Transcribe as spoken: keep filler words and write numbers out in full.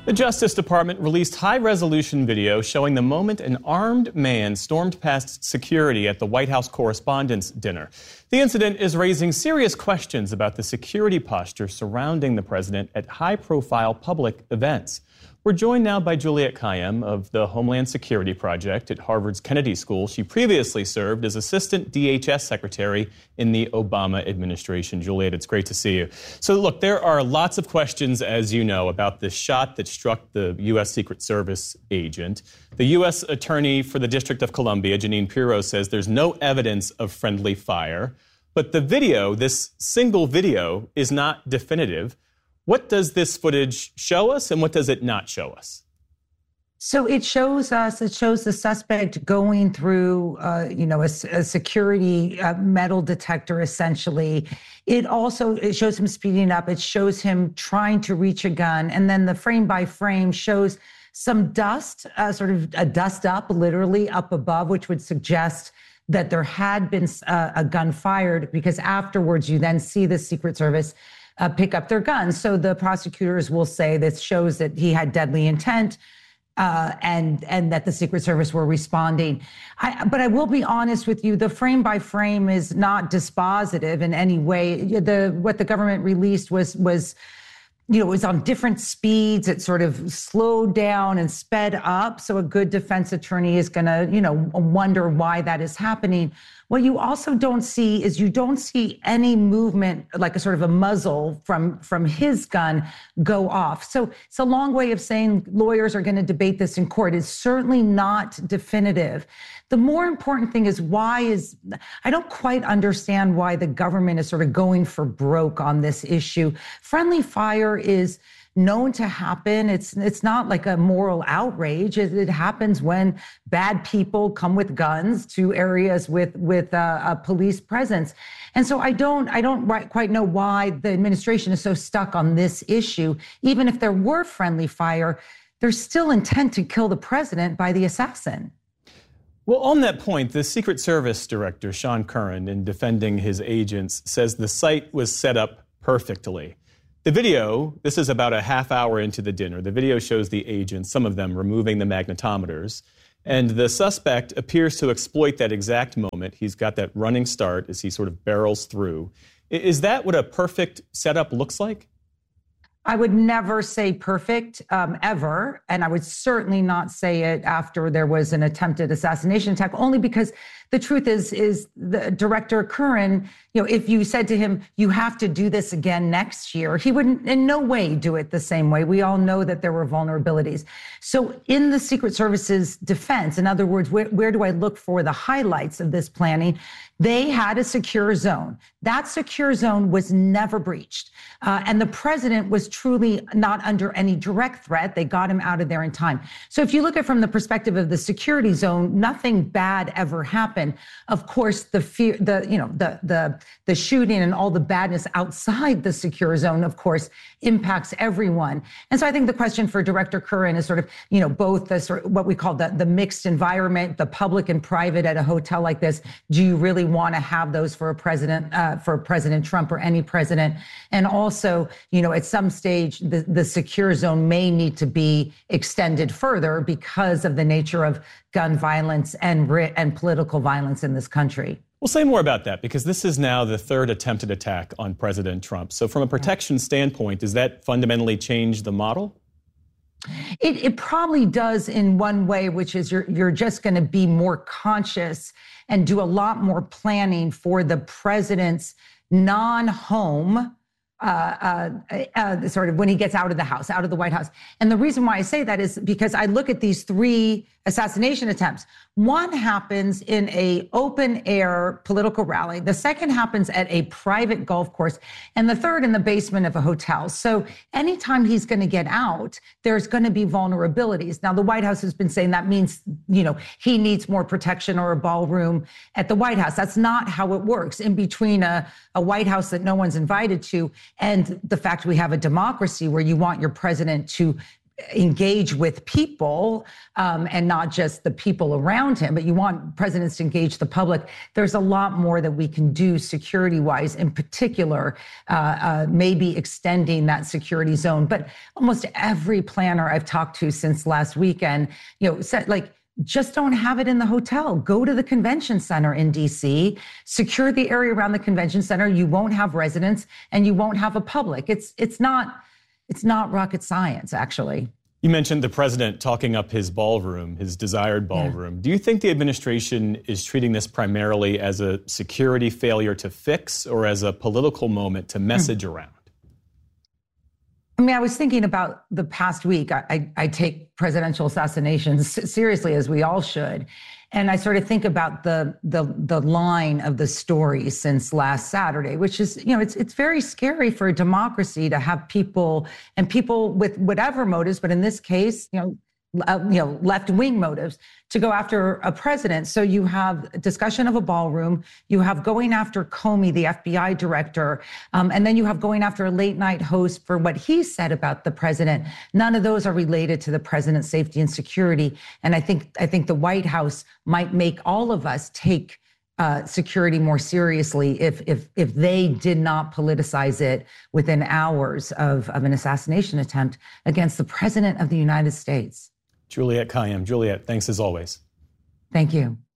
The Justice Department released high-resolution video showing the moment an armed man stormed past security at the White House Correspondents' Dinner. The incident is raising serious questions about the security posture surrounding the president at high-profile public events. We're joined now by Juliette Kayyem of the Homeland Security Project at Harvard's Kennedy School. She previously served as Assistant D H S Secretary in the Obama administration. Juliette, it's great to see you. So look, there are lots of questions, as you know, about this shot that struck the U S. Secret Service agent. The U S. Attorney for the District of Columbia, Jeanine Pirro, says there's no evidence of friendly fire. But the video, this single video, is not definitive. What does this footage show us, and what does it not show us? So it shows us, it shows the suspect going through, uh, you know, a, a security uh, metal detector, essentially. It also, it shows him speeding up. It shows him trying to reach a gun. And then the frame by frame shows some dust, uh, sort of a dust up, literally up above, which would suggest that there had been uh, a gun fired, because afterwards you then see the Secret Service Uh, pick up their guns. So the prosecutors will say this shows that he had deadly intent uh, and and that the Secret Service were responding. I, but I will be honest with you, the frame by frame is not dispositive in any way. The what the government released was was you know, it was on different speeds. It sort of slowed down and sped up. So a good defense attorney is going to, you know, wonder why that is happening. What you also don't see is you don't see any movement, like a sort of a muzzle from, from his gun go off. So it's a long way of saying lawyers are going to debate this in court. It's certainly not definitive. The more important thing is why is, I don't quite understand why the government is sort of going for broke on this issue. Friendly fire is known to happen. It's it's not like a moral outrage. It, it happens when bad people come with guns to areas with with uh, a police presence. And so I don't I don't right, quite know why the administration is so stuck on this issue. Even if there were friendly fire, there's still intent to kill the president by the assassin. Well, on that point, the Secret Service director, Shawn Curran, in defending his agents, says the site was set up perfectly. The video, this is about a half hour into the dinner. The video shows the agents, some of them removing the magnetometers. And the suspect appears to exploit that exact moment. He's got that running start as he sort of barrels through. Is that what a perfect setup looks like? I would never say perfect, um, ever. And I would certainly not say it after there was an attempted assassination attack, only because the truth is, is the director Curran, you know, if you said to him, you have to do this again next year, he would in no way do it the same way. We all know that there were vulnerabilities. So in the Secret Service's defense, in other words, where, where do I look for the highlights of this planning? They had a secure zone. That secure zone was never breached. Uh, and the president was truly not under any direct threat. They got him out of there in time. So if you look at it from the perspective of the security zone, nothing bad ever happened. Of course, the fear, the, you know, the, the, the shooting and all the badness outside the secure zone, of course, impacts everyone. And so I think the question for Director Curran is sort of, you know, both the sort of what we call the, the mixed environment, the public and private at a hotel like this. Do you really want to have those for a president, uh, for President Trump or any president? And also, you know, at some stage, the, the secure zone may need to be extended further because of the nature of gun violence and and political violence in this country. We'll say more about that because this is now the third attempted attack on President Trump. So from a protection standpoint, does that fundamentally change the model? It, it probably does in one way, which is you're you're just going to be more conscious and do a lot more planning for the president's non-home Uh, uh, uh, sort of when he gets out of the house, out of the White House. And the reason why I say that is because I look at these three assassination attempts. One happens in a open air political rally. The second happens at a private golf course. And the third in the basement of a hotel. So anytime he's going to get out, there's going to be vulnerabilities. Now, the White House has been saying that means, you know, he needs more protection or a ballroom at the White House. That's not how it works. In between a, a White House that no one's invited to and the fact we have a democracy where you want your president to engage with people um, and not just the people around him, but you want presidents to engage the public. There's a lot more that we can do security-wise, in particular, uh, uh, maybe extending that security zone. But almost every planner I've talked to since last weekend, you know, said like, just don't have it in the hotel. Go to the convention center in D C, secure the area around the convention center. You won't have residents and you won't have a public. It's it's not it's not rocket science, actually. You mentioned the president talking up his ballroom, his desired ballroom. Yeah. Do you think the administration is treating this primarily as a security failure to fix or as a political moment to message mm. around? I mean, I was thinking about the past week. I, I, I take presidential assassinations seriously, as we all should. And I sort of think about the the the line of the story since last Saturday, which is, you know, it's it's very scary for a democracy to have people and people with whatever motives, but in this case, you know, Uh, you know, left-wing motives to go after a president. So you have discussion of a ballroom, you have going after Comey, the F B I director, um, and then you have going after a late-night host for what he said about the president. None of those are related to the president's safety and security. And I think I think the White House might make all of us take Uh, security more seriously if if if they did not politicize it within hours of, of an assassination attempt against the president of the United States. Juliette Kayyem. Juliette, thanks as always. Thank you.